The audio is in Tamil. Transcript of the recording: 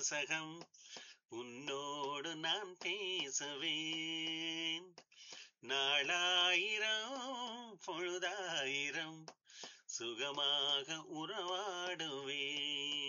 வாசகம் உன்னோடு நான் பேசுவேன். நாளாயிரம் பொழுதாயிரம் சுகமாக உறவாடுவேன்.